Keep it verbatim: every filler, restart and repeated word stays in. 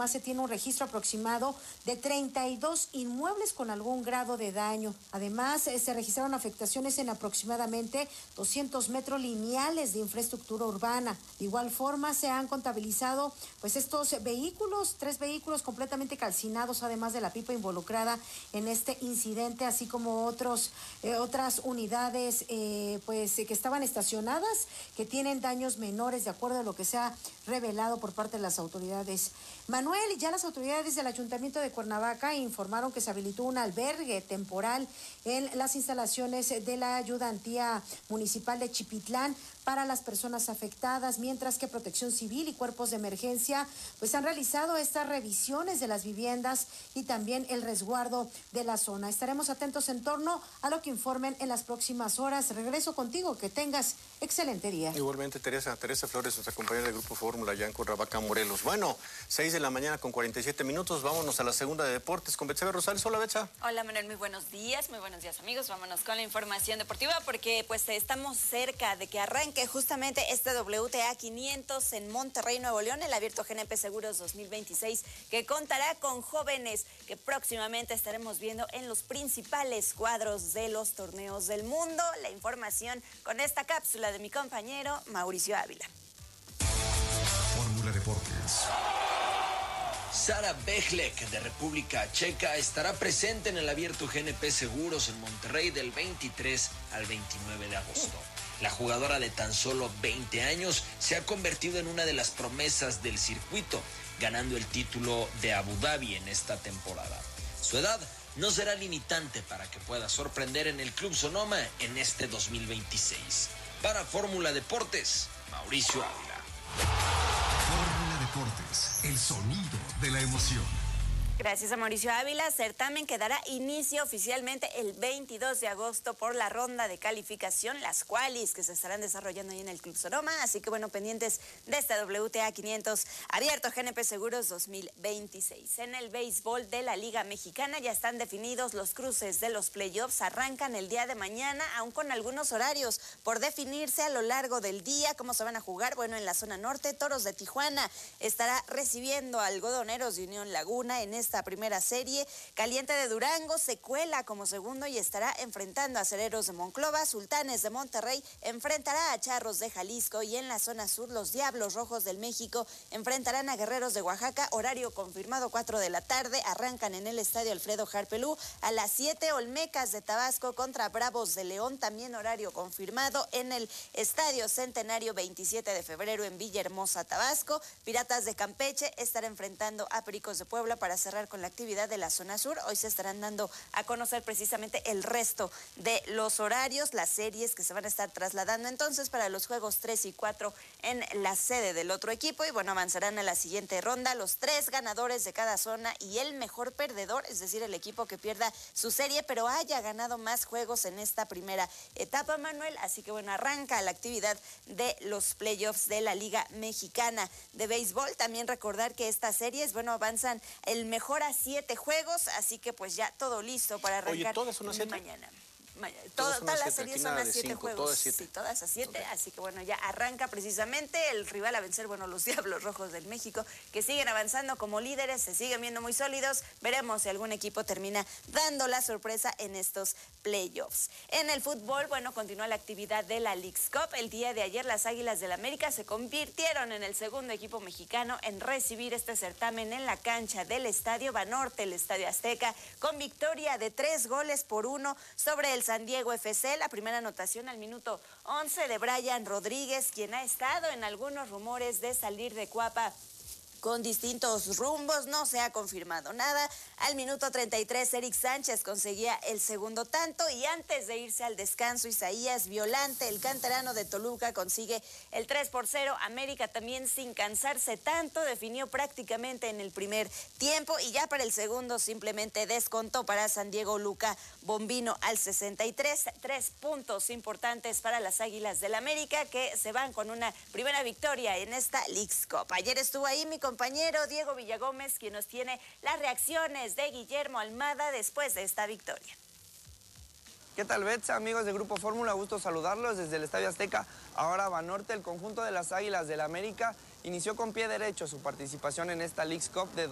más se tiene un registro aproximado de treinta y dos inmuebles con algún grado de daño. Además, eh, se registraron afectaciones en aproximadamente doscientos metros lineales de infraestructura urbana. De igual forma, se han contabilizado pues estos vehículos, tres vehículos completamente calcinados, además de la pipa involucrada en este incidente, así como otros eh, otras unidades eh, pues eh, que estaban estacionadas, que tienen daños menores, de acuerdo a lo que se ha revelado por parte de las autoridades. Manuel, ya las autoridades del Ayuntamiento de Cuernavaca informaron que se habilitó un albergue temporal en las instalaciones de la Ayudantía Municipal de Chipitlán para las personas afectadas, mientras que Protección Civil y cuerpos de emergencia pues han realizado estas revisiones de las viviendas y también el resguardo de la zona. Estaremos atentos en torno a lo que informen en las próximas horas. Regreso contigo, que tengas excelente día. Igualmente, Teresa, Teresa Flores, nuestra compañera del Grupo Fórmula, allá en Cuernavaca, Morelos. Bueno, seis de la mañana con cuarenta y siete minutos, vámonos a la segunda de deportes con Betsabe Rosales. Hola, Betsa. Hola, Manuel, muy buenos días, muy buenos días, amigos. Vámonos con la información deportiva porque pues estamos cerca de que arranque justamente este W T A quinientos en Monterrey, Nuevo León, el Abierto G N P Seguros dos mil veintiséis, que contará con jóvenes que próximamente estaremos viendo en los principales cuadros de los torneos del mundo. La información con esta cápsula de mi compañero Mauricio Ávila. Fórmula Deportes. Sara Bechlek, de República Checa, estará presente en el Abierto G N P Seguros en Monterrey del veintitrés al veintinueve de agosto. La jugadora de tan solo veinte años se ha convertido en una de las promesas del circuito, ganando el título de Abu Dhabi en esta temporada. Su edad no será limitante para que pueda sorprender en el Club Sonoma en este dos mil veintiséis. Para Fórmula Deportes, Mauricio Ávila. Fórmula Deportes, el sonido de la emoción. Gracias a Mauricio Ávila. Certamen que dará inicio oficialmente el veintidós de agosto por la ronda de calificación, las qualis que se estarán desarrollando ahí en el Club Sonoma. Así que bueno, pendientes de esta W T A quinientos Abierto G N P Seguros dos mil veintiséis. En el béisbol de la Liga Mexicana ya están definidos los cruces de los playoffs. Arrancan el día de mañana, aún con algunos horarios por definirse a lo largo del día. ¿Cómo se van a jugar? Bueno, en la zona norte, Toros de Tijuana estará recibiendo a Algodoneros de Unión Laguna en este esta primera serie. Caliente de Durango se cuela como segundo y estará enfrentando a Acereros de Monclova. Sultanes de Monterrey enfrentará a Charros de Jalisco, y en la zona sur los Diablos Rojos del México enfrentarán a Guerreros de Oaxaca. Horario confirmado, cuatro de la tarde. Arrancan en el Estadio Alfredo Harpelú. A las siete, Olmecas de Tabasco contra Bravos de León. También horario confirmado en el Estadio Centenario, veintisiete de febrero en Villahermosa, Tabasco. Piratas de Campeche estará enfrentando a Pericos de Puebla para cerrar con la actividad de la zona sur. Hoy se estarán dando a conocer precisamente el resto de los horarios, las series que se van a estar trasladando entonces para los juegos tres y cuatro en la sede del otro equipo. Y bueno, avanzarán a la siguiente ronda los tres ganadores de cada zona y el mejor perdedor, es decir, el equipo que pierda su serie pero haya ganado más juegos en esta primera etapa, Manuel. Así que bueno, arranca la actividad de los playoffs de la Liga Mexicana de Béisbol. También recordar que estas series, bueno, avanzan el mejor a siete juegos, así que pues ya todo listo para arrancar. Oye, ¿todas son a siete? Mañana. Todo, todas las series son a siete cinco, juegos. Todas, siete. Sí, todas a siete. Okay. Así que bueno, ya arranca precisamente el rival a vencer, bueno, los Diablos Rojos del México, que siguen avanzando como líderes, se siguen viendo muy sólidos. Veremos si algún equipo termina dando la sorpresa en estos playoffs. En el fútbol, bueno, continúa la actividad de la Leagues Cup. El día de ayer las Águilas del América se convirtieron en el segundo equipo mexicano en recibir este certamen en la cancha del Estadio Banorte, el Estadio Azteca, con victoria de tres goles por uno sobre el San Diego F C. La primera anotación al minuto once de Brian Rodríguez, quien ha estado en algunos rumores de salir de Cuapa con distintos rumbos, no se ha confirmado nada. Al minuto treinta y tres, Eric Sánchez conseguía el segundo tanto, y antes de irse al descanso, Isaías Violante, el canterano de Toluca, consigue el tres por cero. América también, sin cansarse tanto, definió prácticamente en el primer tiempo, y ya para el segundo simplemente descontó para San Diego Luca Bombino al sesenta y tres. Tres puntos importantes para las Águilas del América, que se van con una primera victoria en esta Leagues Cup. Ayer estuvo ahí mi compañero Diego Villagómez, quien nos tiene las reacciones de Guillermo Almada después de esta victoria. ¿Qué tal, Betsa? Amigos de Grupo Fórmula, gusto saludarlos desde el Estadio Azteca. Ahora Banorte, el conjunto de las Águilas del América, inició con pie derecho su participación en esta Leagues Cup de